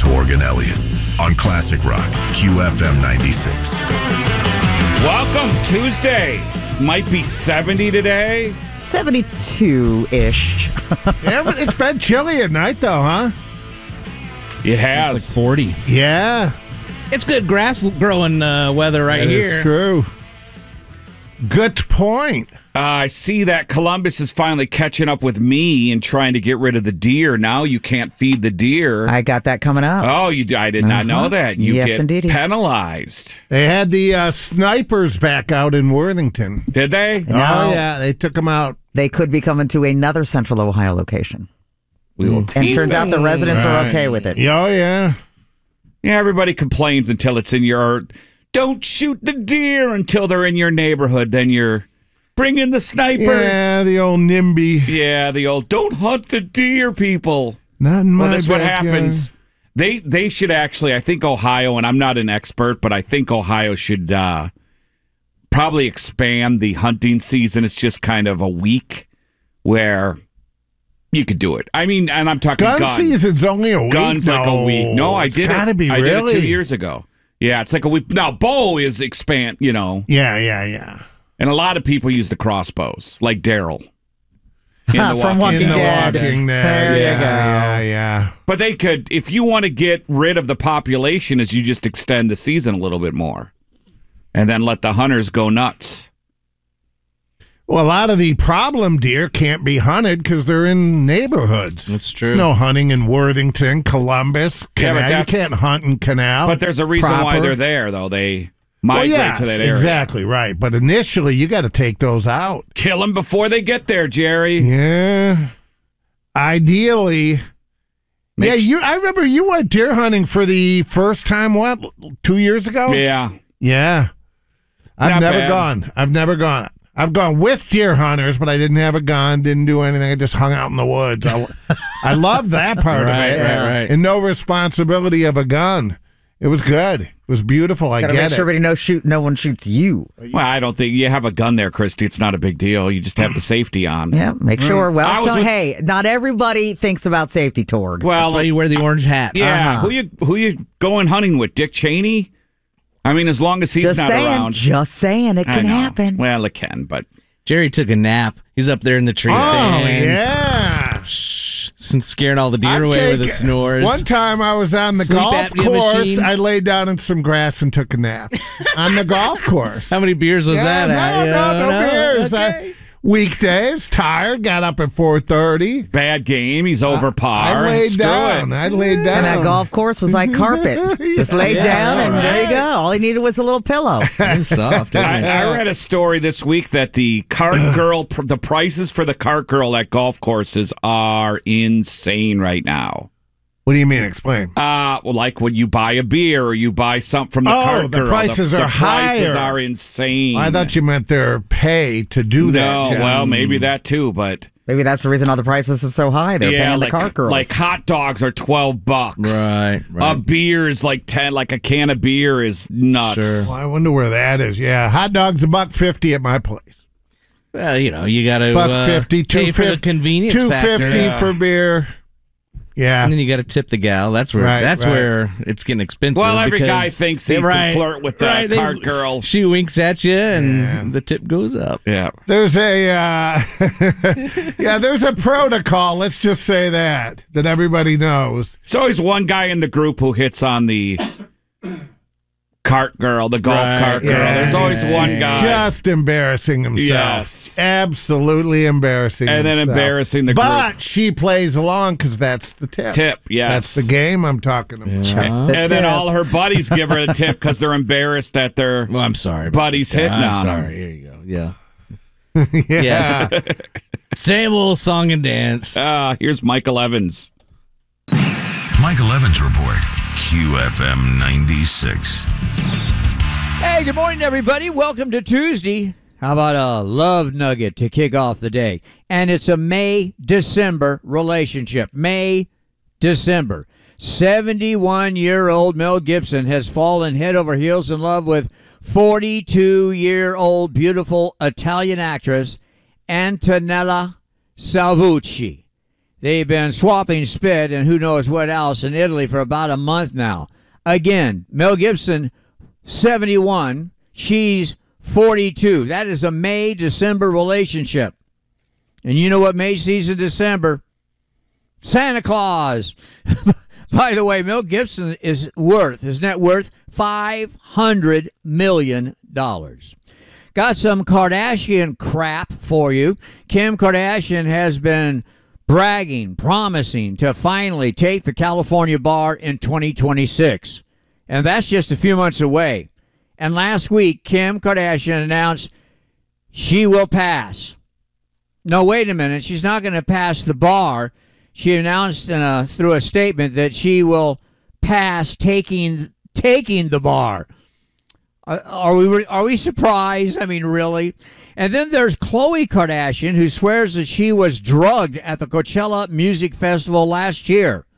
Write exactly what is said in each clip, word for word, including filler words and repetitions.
Torg and Elliott on Classic Rock, Q F M ninety-six. Welcome, Tuesday. Might be seventy today. seventy-two-ish. Yeah, but it's been chilly at night, though, huh? It has. It's like forty. Yeah. It's good grass growing uh, weather right That here. is true. Good point. Uh, I see that Columbus is finally catching up with me and trying to get rid of the deer. Now you can't feed the deer. I got that coming up. Oh, you! I did not Uh-huh. know that. You Yes, get indeedy. penalized. They had the uh, snipers back out in Worthington. Did they? No. Oh, yeah. They took them out. They could be coming to another Central Ohio location. We will And tease turns them. out the residents are Right. okay with it. Oh, yeah. Yeah, everybody complains until it's in your. Don't shoot the deer until they're in your neighborhood. Then you're bringing the snipers. Yeah, the old NIMBY. Yeah, the old don't hunt the deer people. Not in my Well, that's what backyard. happens. They they should actually, I think Ohio, and I'm not an expert, but I think Ohio should uh, probably expand the hunting season. It's just kind of a week where you could do it. I mean, and I'm talking Gun gun. season's only a week. Guns like a week. No, I it's did gotta it. be I really. did it two years ago. Yeah, it's like a week. Now, bow is expand, you know, Yeah, yeah, yeah. and a lot of people use the crossbows, like Daryl. in The From Walking Walking In the Dead. Walking Dead. There yeah, you go. Yeah, yeah. But they could, if you want to get rid of the population, is you just extend the season a little bit more, and then let the hunters go nuts. Well, a lot of the problem deer can't be hunted because they're in neighborhoods. That's true. There's no hunting in Worthington, Columbus, Yeah, but Canal. You that's- can't hunt in Canal. But there's a reason why proper. they're there, though. They Well, migrate yes, to that area. exactly right. But initially, you got to take those out. Kill them before they get there, Jerry. Yeah. Ideally. Make yeah, sh- you. I remember you went deer hunting for the first time. What, two years ago? Yeah. Yeah. I've Not never bad. gone. I've never gone. I've gone with deer hunters, but I didn't have a gun, didn't do anything. I just hung out in the woods. I, I love that part Right, of it. right, right. And no responsibility of a gun. It was good. It was beautiful. I Gotta get make sure it. everybody knows shoot. No one shoots you. Well, I don't think you have a gun there, Christy. It's not a big deal. You just have the safety on. Yeah, make sure. I Well, was so, with- hey, not everybody thinks about safety, Torg. That's Well, why you wear the orange hat. yeah. Uh-huh. Who you who you going hunting with? Dick Cheney? I mean, as long as he's just not saying, around. just saying, it I can know. happen. Well, it can, but Jerry took a nap. He's up there in the tree Oh, stand. yeah. Shh, some scaring all the deer I've away with the taken- snores. One time I was on the Sleep golf apnea course. machine. I laid down in some grass and took a nap on the golf course. How many beers was Yeah, that no, at? no, Yeah, no beers. Okay. I- weekdays, tired, got up at four thirty. bad game. He's over par. I laid Screw down. it. I laid down. And that golf course was like carpet. Just laid Yeah, down, and right. there you go. All he needed was a little pillow. It's soft. Isn't it? I, I read a story this week that the cart girl, pr- the prices for the cart girl at golf courses are insane right now. What do you mean? Explain. Uh, well, like when you buy a beer or you buy something from the Oh, cart the girl, prices the, are the prices higher. are insane. I thought you meant their pay to do that. no, John. well, maybe that too, but Maybe that's the reason all the prices are so high. They're yeah, paying like the cart girls. like hot dogs are twelve bucks. Right, right. A beer is like ten. Like a can of beer is nuts. Sure. Well, I wonder where that is. Yeah, hot dogs a buck fifty at my place. Well, you know, you got to Buck uh, fifty, pay two for the fifty, convenience two factor. fifty Yeah. for beer. Yeah, And then you got to tip the gal. That's where Right, that's right. where it's getting expensive. Well, every because- guy thinks he right, can flirt with the right, they- cart girl. She winks at you, and Yeah. the tip goes up. Yeah. there's a uh, yeah, there's a protocol. Let's just say that that everybody knows. There's always one guy in the group who hits on the cart girl, the golf Right, cart girl. yeah, There's always yeah, one yeah. guy. Just embarrassing himself. Yes. Absolutely embarrassing. And then himself. embarrassing the But group. she plays along because that's the tip. Tip, yes. That's the game I'm talking about. Just And, the and then tip. all her buddies give her a tip because they're embarrassed that their Well, I'm sorry. about buddies this guy. hitting I'm on sorry. him. Here you go. Yeah. Yeah. Yeah. Same old song and dance. Ah, here's Michael Evans. Michael Evans Report, Q F M ninety-six. Hey, good morning, everybody. Welcome to Tuesday. How about a love nugget to kick off the day? And it's a May-December relationship. May-December. seventy-one-year-old Mel Gibson has fallen head over heels in love with forty-two-year-old beautiful Italian actress Antonella Salvucci. They've been swapping spit and who knows what else in Italy for about a month now. Again, Mel Gibson, seventy-one. She's forty-two. That is a May-December relationship. And you know what May sees in December? Santa Claus. By the way, Mel Gibson is worth, his net worth, five hundred million dollars. Got some Kardashian crap for you. Kim Kardashian has been bragging, promising to finally take the California bar in twenty twenty-six. And that's just a few months away. And last week, Kim Kardashian announced she will pass. No, wait a minute. She's not going to pass the bar. She announced in a, through a statement that she will pass taking taking the bar. Are, are we are we surprised? I mean, really? And then there's Khloe Kardashian, who swears that she was drugged at the Coachella Music Festival last year.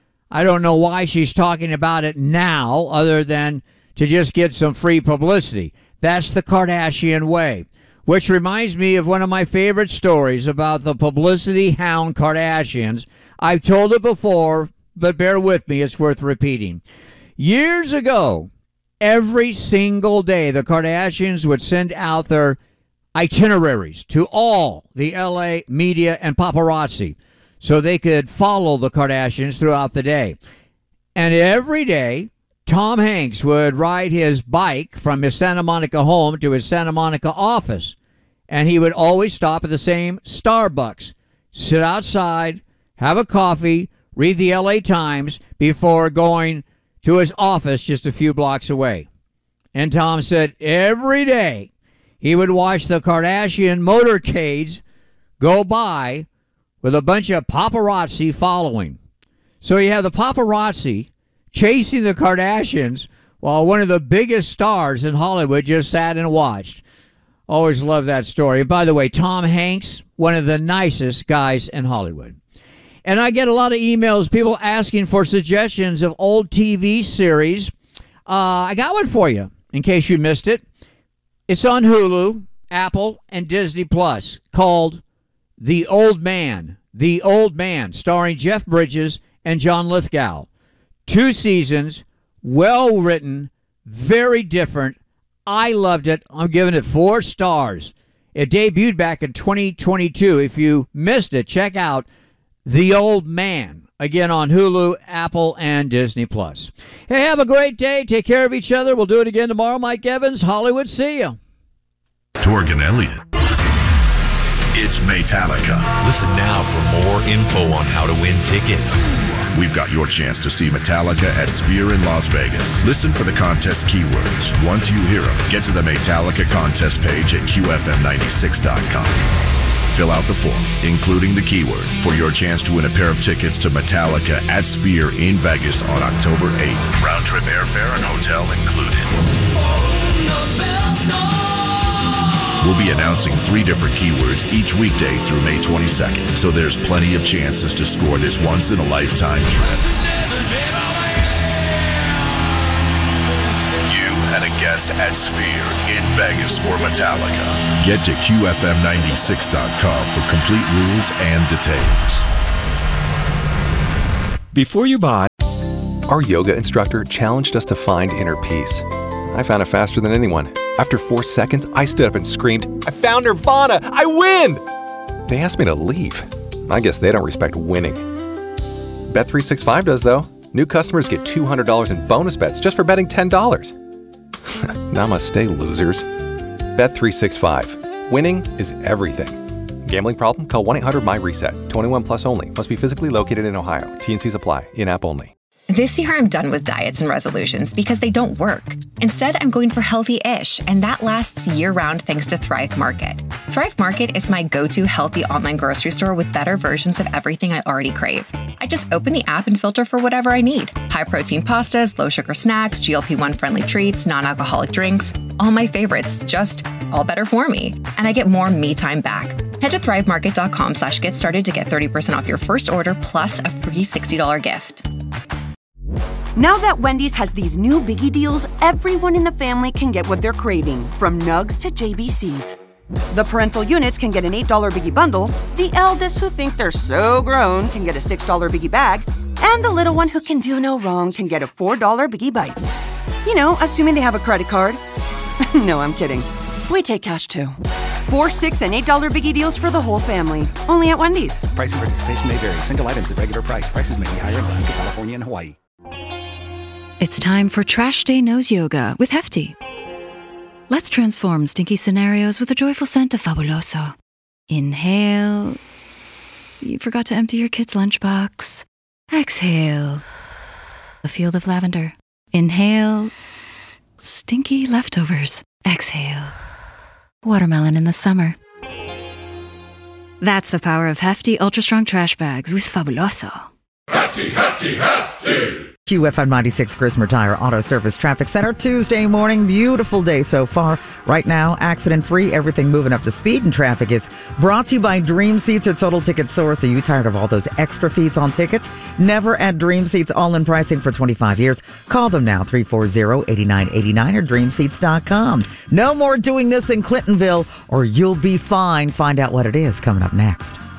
I don't know why she's talking about it now, other than to just get some free publicity. That's the Kardashian way. Which reminds me of one of my favorite stories about the publicity hound Kardashians. I've told it before, but bear with me, it's worth repeating. Years ago, every single day, the Kardashians would send out their itineraries to all the L A media and paparazzi so they could follow the Kardashians throughout the day. And every day, Tom Hanks would ride his bike from his Santa Monica home to his Santa Monica office, and he would always stop at the same Starbucks, sit outside, have a coffee, read the L A Times before going to his office just a few blocks away. And Tom said every day he would watch the Kardashian motorcades go by with a bunch of paparazzi following. So you have the paparazzi chasing the Kardashians while one of the biggest stars in Hollywood just sat and watched. Always love that story. And by the way, Tom Hanks, one of the nicest guys in Hollywood. And I get a lot of emails, people asking for suggestions of old T V series. Uh, I got one for you, in case you missed it. It's on Hulu, Apple, and Disney Plus, called The Old Man. The Old Man, starring Jeff Bridges and John Lithgow. Two seasons, well written, very different. I loved it. I'm giving it four stars. It debuted back in twenty twenty-two. If you missed it, check out The Old Man. Again on Hulu, Apple, and Disney Plus. Hey, have a great day. Take care of each other. We'll do it again tomorrow. Mike Evans, Hollywood. See ya. Torg and Elliott. It's Metallica. Listen now for more info on how to win tickets. We've got your chance to see Metallica at Sphere in Las Vegas. Listen for the contest keywords. Once you hear them, get to the Metallica contest page at Q F M ninety-six dot com. Fill out the form, including the keyword, for your chance to win a pair of tickets to Metallica at Sphere in Vegas on October eighth. Round trip airfare and hotel included. We'll be announcing three different keywords each weekday through May twenty-second, so there's plenty of chances to score this once-in-a-lifetime trip. You and a guest at Sphere in Vegas for Metallica. Get to Q F M ninety-six dot com for complete rules and details. Before you buy, our yoga instructor challenged us to find inner peace. I found it faster than anyone. After four seconds, I stood up and screamed, "I found Nirvana! I win!" They asked me to leave. I guess they don't respect winning. Bet three sixty-five does, though. New customers get two hundred dollars in bonus bets just for betting ten dollars. Namaste, losers. Bet three sixty-five. Winning is everything. Gambling problem? Call one eight hundred M Y reset. twenty-one plus only. Must be physically located in Ohio. T and Cs apply. In-app only. This year, I'm done with diets and resolutions because they don't work. Instead, I'm going for healthy-ish, and that lasts year-round thanks to Thrive Market. Thrive Market is my go-to healthy online grocery store with better versions of everything I already crave. I just open the app and filter for whatever I need. High-protein pastas, low-sugar snacks, G L P one friendly treats, non-alcoholic drinks, all my favorites, just all better for me. And I get more me time back. Head to thrivemarket.com slash get started to get thirty percent off your first order plus a free sixty dollars gift. Now that Wendy's has these new biggie deals, everyone in the family can get what they're craving, from nugs to J B Cs. The parental units can get an eight dollar Biggie bundle, the eldest who think they're so grown can get a six dollar Biggie bag, and the little one who can do no wrong can get a four dollar Biggie Bites. You know, assuming they have a credit card. No, I'm kidding. We take cash too. Four, six, and eight dollar Biggie deals for the whole family. Only at Wendy's. Price and participation may vary. Single items at regular price. Prices may be higher in Alaska, California, and Hawaii. It's time for Trash Day Nose Yoga with Hefty. Let's transform stinky scenarios with a joyful scent of Fabuloso. Inhale. You forgot to empty your kid's lunchbox. Exhale. A field of lavender. Inhale. Stinky leftovers. Exhale. Watermelon in the summer. That's the power of Hefty Ultra Strong Trash Bags with Fabuloso. Hefty, hefty, hefty! Q F M ninety-six Grismer Tire Auto Service Traffic Center. Tuesday morning, beautiful day so far. Right now, accident-free, everything moving up to speed, and traffic is brought to you by Dream Seats or Total Ticket Source. Are you tired of all those extra fees on tickets? Never at Dream Seats, all-in pricing for twenty-five years. Call them now, three four zero, eight nine eight nine or dream seats dot com. No more doing this in Clintonville or you'll be fined. Find out what it is coming up next.